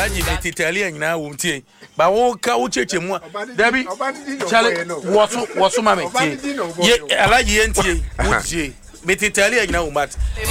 Alaji metitalia nyina wo mtie ba wo ka wo cheche mu dabi chale wo so ma metie ye alaji yentie wo tie metitalia nyina wo mat